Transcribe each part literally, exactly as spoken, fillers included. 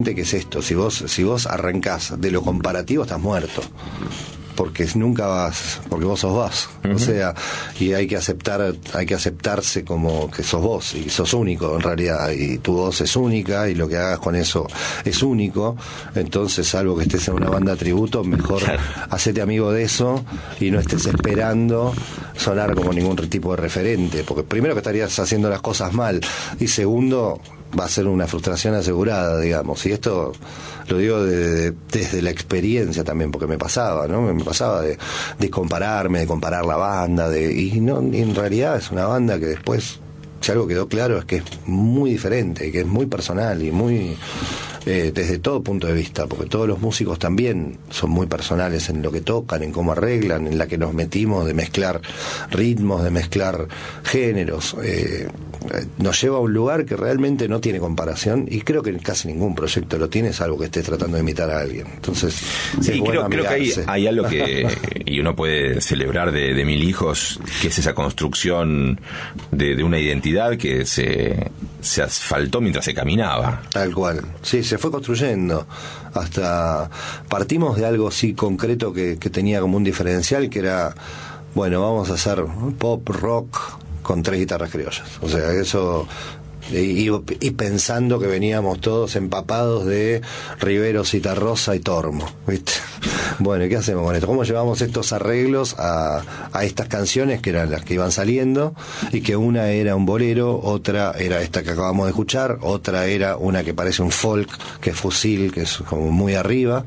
básicamente que es esto, si vos, si vos arrancás de lo comparativo estás muerto. Porque nunca vas, porque vos sos vos, uh-huh. O sea, y hay que aceptar, hay que aceptarse como que sos vos, y sos único en realidad, y tu voz es única, y lo que hagas con eso es único. Entonces, salvo que estés en una banda tributo, mejor hacete amigo de eso, y no estés esperando sonar como ningún tipo de referente, porque primero que estarías haciendo las cosas mal, y segundo, va a ser una frustración asegurada, digamos. Y esto lo digo de, de, desde la experiencia también, porque me pasaba, ¿no? Me pasaba de, de compararme, de comparar la banda, de y no y en realidad es una banda que después, si algo quedó claro, es que es muy diferente, que es muy personal y muy... Eh, desde todo punto de vista, porque todos los músicos también son muy personales en lo que tocan, en cómo arreglan, en la que nos metimos de mezclar ritmos, de mezclar géneros. Eh, nos lleva a un lugar que realmente no tiene comparación, y creo que casi ningún proyecto lo tiene, salvo que estés tratando de imitar a alguien. Entonces, sí, creo, creo que hay, hay algo que y uno puede celebrar de, de Mil Hijos, que es esa construcción de, de una identidad que se, se asfaltó mientras se caminaba. Tal cual, sí, se fue construyendo hasta partimos de algo así concreto que, que tenía como un diferencial, que era, bueno, vamos a hacer pop rock con tres guitarras criollas, o sea, eso. Y, y pensando que veníamos todos empapados de Rivero, Citarrosa y Tormo, ¿viste? Bueno, ¿y qué hacemos con esto? ¿Cómo llevamos estos arreglos a, a estas canciones que eran las que iban saliendo? Y que una era un bolero, otra era esta que acabamos de escuchar, otra era una que parece un folk, que es Fusil, que es como muy arriba,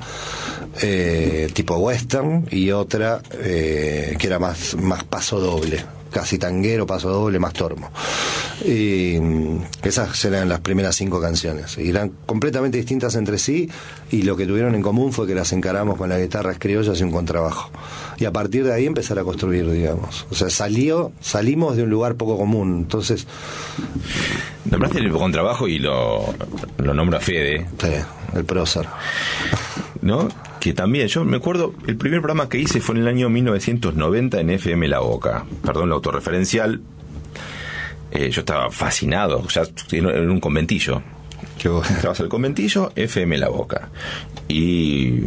eh, tipo western, y otra eh, que era más, más paso doble, casi tanguero, paso doble, más Tormo. Y esas eran las primeras cinco canciones, y eran completamente distintas entre sí, y lo que tuvieron en común fue que las encaramos con las guitarras criollas y un contrabajo, y a partir de ahí empezar a construir, digamos. O sea, salió, salimos de un lugar poco común. Entonces, nombraste el contrabajo y lo, lo nombra Fede. Sí, el prócer, ¿no? Que también, yo me acuerdo, el primer programa que hice fue en el año mil novecientos noventa en F M La Boca, perdón la autorreferencial. Eh, yo estaba fascinado, ya en un conventillo. Entrabas al conventillo, F M La Boca. Y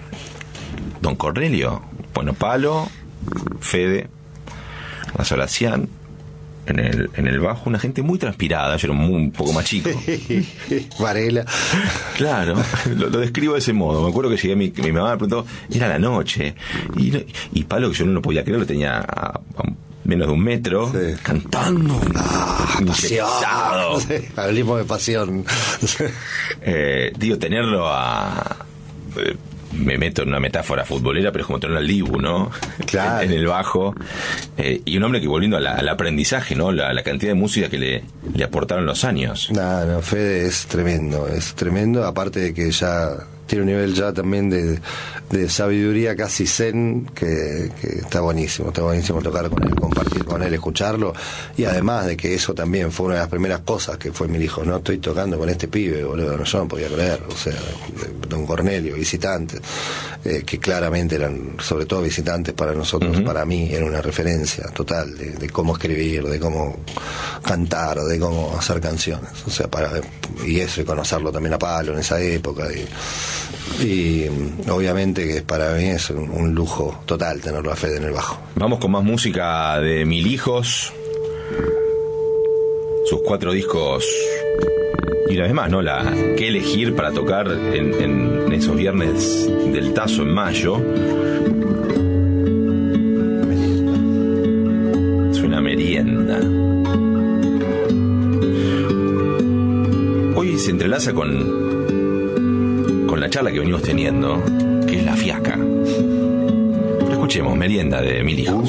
don Cornelio, bueno, Palo, Fede, Gasolacián, en el, en el bajo, una gente muy transpirada, yo era muy, un poco más chico. Varela. Claro, lo, lo describo de ese modo. Me acuerdo que llegué, mi, mi mamá me preguntó, era la noche. Y, y Palo, que yo no lo podía creer, lo tenía a, a menos de un metro, sí, cantando. Ah, pasión. Sí, hablemos de pasión. eh, digo, tenerlo a... Eh, me meto en una metáfora futbolera, pero es como tener al Dibu, ¿no? Claro. En, en el bajo. Eh, y un hombre que, volviendo a la, al aprendizaje, ¿no? La, la cantidad de música que le, le aportaron los años. No, no, Fede es tremendo, es tremendo, aparte de que ya tiene un nivel ya también de, de sabiduría casi zen, que, que está buenísimo, está buenísimo tocar con él, compartir con él, escucharlo, y además de que eso también fue una de las primeras cosas que fue, me dijo, no, estoy tocando con este pibe, boludo, no, yo no podía creer, o sea, don Cornelio, visitantes, eh, que claramente eran, sobre todo visitantes para nosotros, uh-huh. Para mí, era una referencia total de, de cómo escribir, de cómo cantar, de cómo hacer canciones, o sea, para, y eso, y conocerlo también a Palo en esa época, y Y obviamente que para mí es un, un lujo total tenerlo a Fede en el bajo. Vamos con más música de Mil Hijos, sus cuatro discos, y una vez más, ¿no? La que elegir para tocar en, en esos viernes del Tazo en mayo. Suena Merienda. Hoy se entrelaza con la charla que venimos teniendo, que es la fiaca. Pero escuchemos Merienda de Mil Hijos.